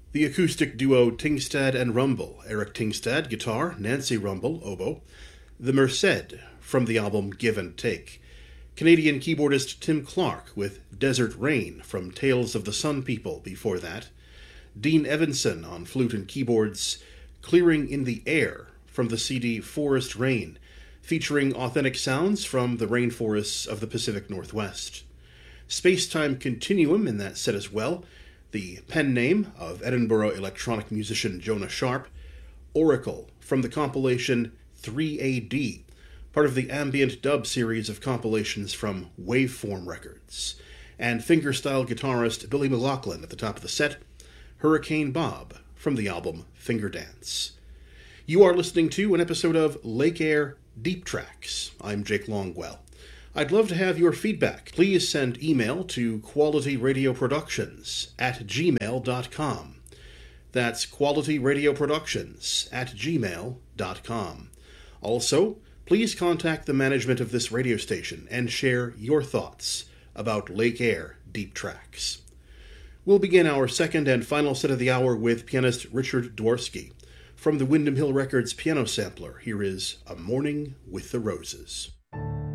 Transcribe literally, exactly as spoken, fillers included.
The acoustic duo Tingstad and Rumble, Eric Tingstad, guitar, Nancy Rumble, oboe. The Merced, from the album Give and Take. Canadian keyboardist Tim Clark with Desert Rain from Tales of the Sun People before that. Dean Evanson on flute and keyboards. Clearing in the Air from the C D Forest Rain, featuring authentic sounds from the rainforests of the Pacific Northwest. Space-Time Continuum in that set as well, the pen name of Edinburgh electronic musician Jonah Sharp. Oracle from the compilation three A D, part of the ambient dub series of compilations from Waveform Records. And fingerstyle guitarist Billy McLaughlin at the top of the set, Hurricane Bob from the album Finger Dance. You are listening to an episode of Lake Air Deep Tracks. I'm Jake Longwell. I'd love to have your feedback. Please send email to qualityradioproductions at gmail dot com. That's qualityradioproductions at gmail dot com. Also, please contact the management of this radio station and share your thoughts about Lake Air Deep Tracks. We'll begin our second and final set of the hour with pianist Richard Dworsky. From the Windham Hill Records piano sampler, here is A Morning with the Roses.